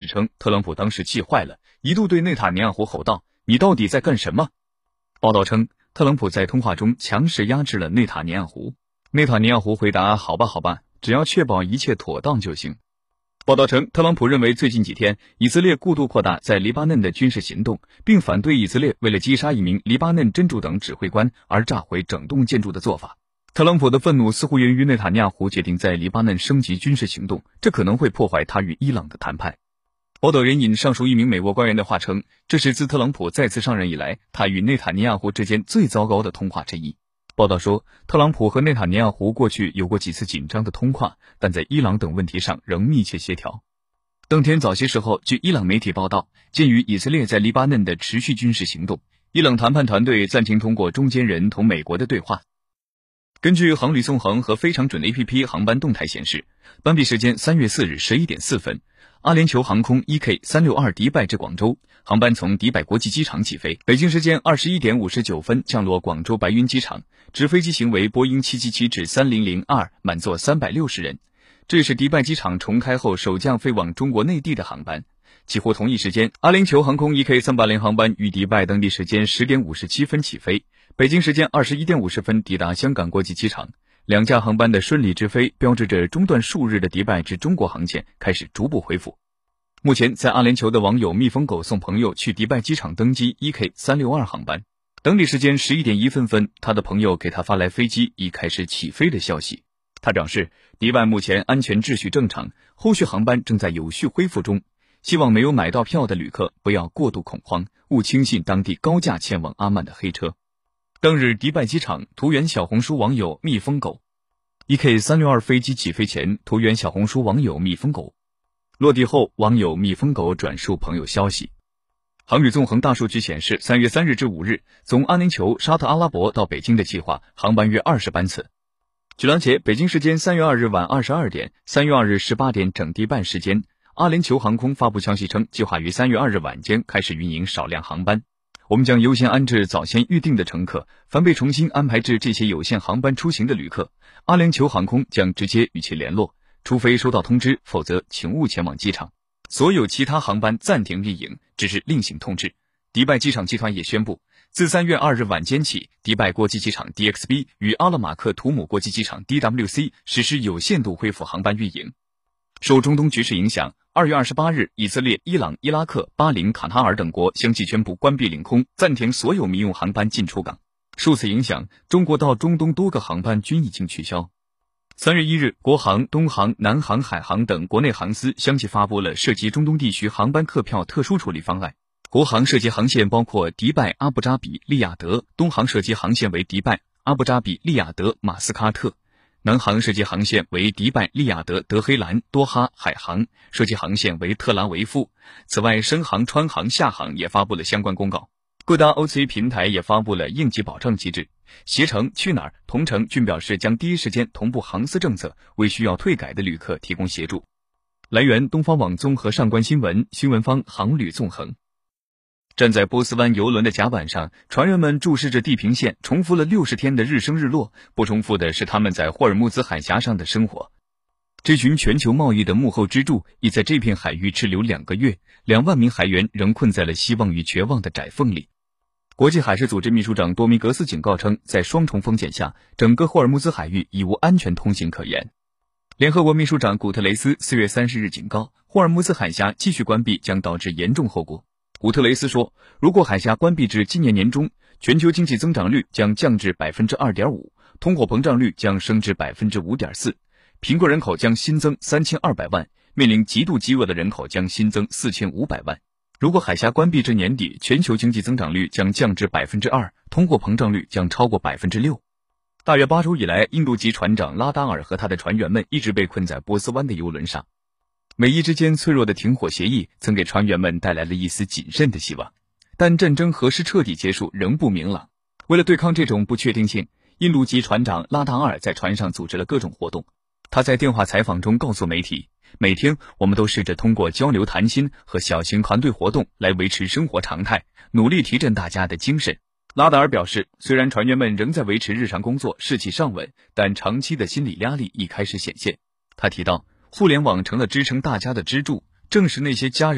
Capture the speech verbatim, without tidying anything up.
称，特朗普当时气坏了，一度对内塔尼亚胡吼道：“你到底在干什么？”报道称，特朗普在通话中强势压制了内塔尼亚胡。内塔尼亚胡回答：“好吧，好吧，只要确保一切妥当就行。”报道称，特朗普认为最近几天以色列过度扩大在黎巴嫩的军事行动，并反对以色列为了击杀一名黎巴嫩真主党指挥官而炸毁整栋建筑的做法。特朗普的愤怒似乎源于内塔尼亚胡决定在黎巴嫩升级军事行动，这可能会破坏他与伊朗的谈判。报道援引上述一名美国官员的话称，这是自特朗普再次上任以来，他与内塔尼亚胡之间最糟糕的通话之一。报道说，特朗普和内塔尼亚胡过去有过几次紧张的通话，但在伊朗等问题上仍密切协调。当天早些时候，据伊朗媒体报道，鉴于以色列在黎巴嫩的持续军事行动，伊朗谈判团队暂停通过中间人同美国的对话。根据航旅纵横和非常准 A P P 航班动态显示，班闭时间三月四日十一点四分，阿联酋航空 E K 三六二迪拜至广州航班从迪拜国际机场起飞，北京时间二十一点五十九分降落广州白云机场，直飞机型为波音七七七至三零零 二，满座三百六十人。这是迪拜机场重开后首架飞往中国内地的航班。几乎同一时间，阿联酋航空 E K 三八零航班于迪拜当地时间十点五十七分起飞，北京时间二十一点五十分抵达香港国际机场。两架航班的顺利直飞，标志着中断数日的迪拜至中国航线开始逐步恢复。目前，在阿联酋的网友蜜蜂狗送朋友去迪拜机场登机 E K 三六二航班，当地时间十一点一分分，他的朋友给他发来飞机已开始起飞的消息。他表示，迪拜目前安全秩序正常，后续航班正在有序恢复中，希望没有买到票的旅客不要过度恐慌，勿轻信当地高价前往阿曼的黑车。当日迪拜机场图原小红书网友蜜蜂狗 E K 三六二飞机起飞前图原小红书网友蜜蜂狗，落地后网友蜜蜂狗转述朋友消息。航旅纵横大数据显示，三月三日至五日从阿联酋、沙特阿拉伯到北京的计划航班约二十班次。据了解，北京时间三月二日晚二十二点，三月二日十八点整地半时间，阿联酋航空发布消息称，计划于三月二日晚间开始运营少量航班。我们将优先安置早先预定的乘客，凡被重新安排至这些有限航班出行的旅客，阿联酋航空将直接与其联络，除非收到通知，否则请勿前往机场。所有其他航班暂停运营，只是另行通知。迪拜机场集团也宣布，自三月二日晚间起，迪拜国际机场 D X B 与阿勒马克图姆国际机场 D W C 实施有限度恢复航班运营。受中东局势影响，二月二十八日，以色列、伊朗、伊拉克、巴林、卡塔尔等国相继宣布关闭领空，暂停所有民用航班进出港。受此影响，中国到中东多个航班均已经取消。三月一日，国航、东航、南航、海航等国内航司相继发布了涉及中东地区航班客票特殊处理方案。国航涉及航线包括迪拜、阿布扎比、利雅得，东航涉及航线为迪拜、阿布扎比、利雅得、马斯喀特。南航涉及航线为迪拜、利雅得、德黑兰、多哈、海航，涉及航线为特拉维夫。此外，深航、川航、厦航也发布了相关公告。各大 O C 平台也发布了应急保障机制。携程、去哪儿、同程均表示将第一时间同步航司政策，为需要退改的旅客提供协助。来源：东方网综合上官新闻，新闻方航旅纵横。站在波斯湾游轮的甲板上，船员们注视着地平线，重复了六十天的日升日落，不重复的是他们在霍尔木兹海峡上的生活。这群全球贸易的幕后支柱已在这片海域滞留两个月，两万名海员仍困在了希望与绝望的窄缝里。国际海事组织秘书长多米格斯警告称，在双重风险下，整个霍尔木兹海域已无安全通行可言。联合国秘书长古特雷斯四月三十日警告，霍尔木兹海峡继续关闭将导致严重后果。古特雷斯说，如果海峡关闭至今年年中，全球经济增长率将降至 百分之二点五， 通货膨胀率将升至 百分之五点四， 贫困人口将新增三千二百万，面临极度饥饿的人口将新增四千五百万。如果海峡关闭至年底，全球经济增长率将降至 百分之二， 通货膨胀率将超过 百分之六。 大约八周以来，印度籍船长拉达尔和他的船员们一直被困在波斯湾的游轮上。美伊之间脆弱的停火协议曾给船员们带来了一丝谨慎的希望，但战争何时彻底结束仍不明朗。为了对抗这种不确定性，印度籍船长拉达尔在船上组织了各种活动。他在电话采访中告诉媒体，每天我们都试着通过交流谈心和小型团队活动来维持生活常态，努力提振大家的精神。拉达尔表示，虽然船员们仍在维持日常工作，士气尚稳，但长期的心理压力已开始显现。他提到，互联网成了支撑大家的支柱，正是那些家人